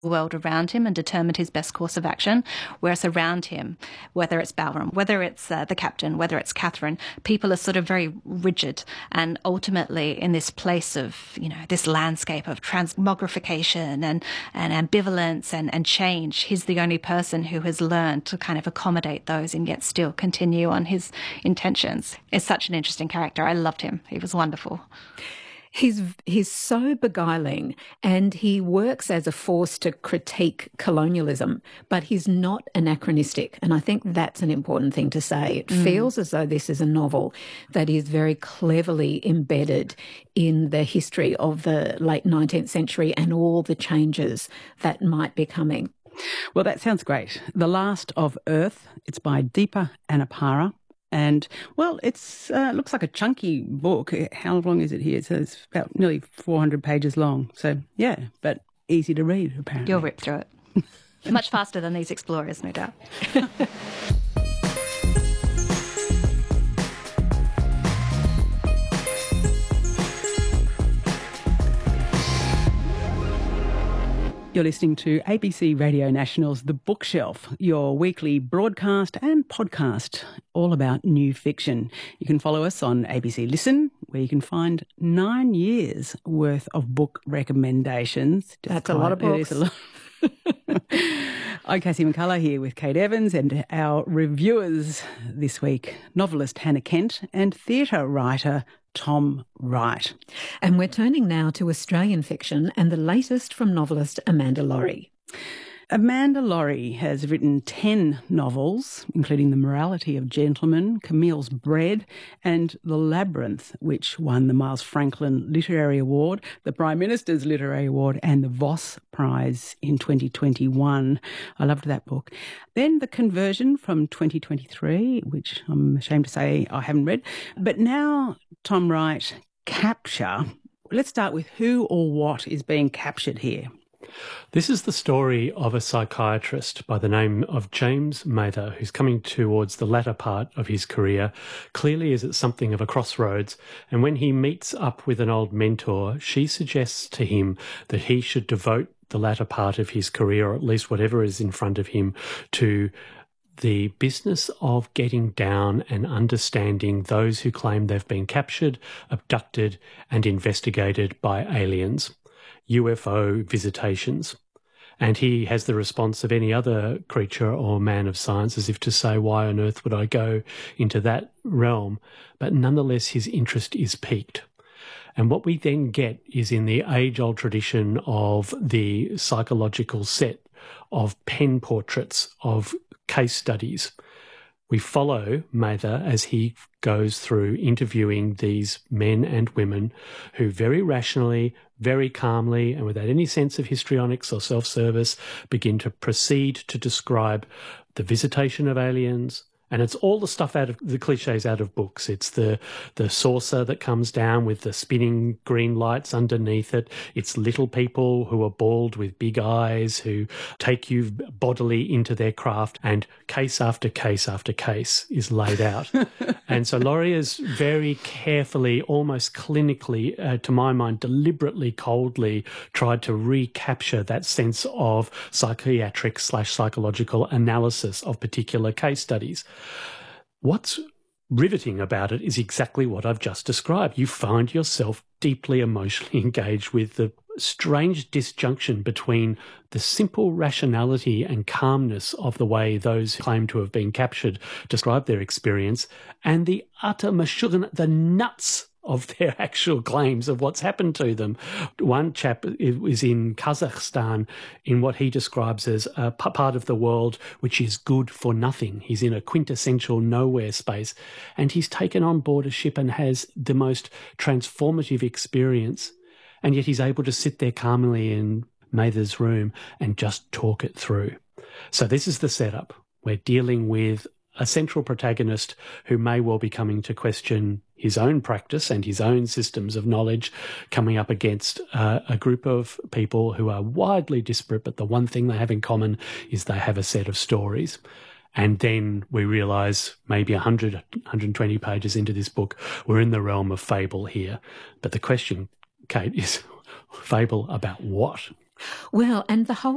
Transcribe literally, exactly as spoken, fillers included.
world around him and determined his best course of action, whereas around him, whether it's Balram, whether it's uh, the captain, whether it's Catherine, people are sort of very rigid, and ultimately in this place of, you know, this landscape of transmogrification and, and ambivalence and, and change, he's the only person who has learned to kind of accommodate those and yet still continue on his intentions. It's such an interesting character. I loved him. He was wonderful. He's he's so beguiling, and he works as a force to critique colonialism, but he's not anachronistic. And I think that's an important thing to say. It mm. feels as though this is a novel that is very cleverly embedded in the history of the late nineteenth century and all the changes that might be coming. Well, that sounds great. The Last of Earth. It's by Deepa Anapara. And, well, it's uh, looks like a chunky book. How long is it here? It says about nearly four hundred pages long. So, yeah, but easy to read, apparently. You'll rip through it. Much faster than these explorers, no doubt. You're listening to A B C Radio National's The Bookshelf, your weekly broadcast and podcast all about new fiction. You can follow us on A B C Listen, where you can find nine years worth of book recommendations. Just That's a lot of books. It is a lot. I'm Cassie McCullough here with Kate Evans and our reviewers this week, novelist Hannah Kent and theatre writer Tom Wright. And we're turning now to Australian fiction and the latest from novelist Amanda Laurie. Amanda Laurie has written ten novels, including The Morality of Gentlemen, Camille's Bread, and The Labyrinth, which won the Miles Franklin Literary Award, the Prime Minister's Literary Award, and the Voss Prize in twenty twenty-one. I loved that book. Then The Conversion from twenty twenty-three, which I'm ashamed to say I haven't read. But now, Tom Wright, Capture. Let's start with who or what is being captured here. This is the story of a psychiatrist by the name of James Mather, who's coming towards the latter part of his career. Clearly is at something of a crossroads, and when he meets up with an old mentor, she suggests to him that he should devote the latter part of his career, or at least whatever is in front of him, to the business of getting down and understanding those who claim they've been captured, abducted, and investigated by aliens. U F O visitations. And he has the response of any other creature or man of science, as if to say, why on earth would I go into that realm? But nonetheless, his interest is piqued. And what we then get is in the age-old tradition of the psychological set of pen portraits of case studies. We follow Mather as he goes through interviewing these men and women who very rationally, very calmly, and without any sense of histrionics or self-service, begin to proceed to describe the visitation of aliens. And it's all the stuff out of the cliches out of books. It's the the saucer that comes down with the spinning green lights underneath it. It's little people who are bald with big eyes who take you bodily into their craft, and case after case after case is laid out. And so Laurie is very carefully, almost clinically, uh, to my mind, deliberately, coldly tried to recapture that sense of psychiatric slash psychological analysis of particular case studies. What's riveting about it is exactly what I've just described. You find yourself deeply emotionally engaged with the strange disjunction between the simple rationality and calmness of the way those who claim to have been captured describe their experience and the utter mashugana, the nuts of their actual claims of what's happened to them. One chap is in Kazakhstan in what he describes as a part of the world which is good for nothing. He's in a quintessential nowhere space, and he's taken on board a ship and has the most transformative experience, and yet he's able to sit there calmly in Mather's room and just talk it through. So this is the setup. We're dealing with a central protagonist who may well be coming to question his own practice and his own systems of knowledge, coming up against uh, a group of people who are widely disparate, but the one thing they have in common is they have a set of stories. And then we realise maybe one hundred, one hundred twenty pages into this book, we're in the realm of fable here. But the question, Kate, is fable about what? Well, and the whole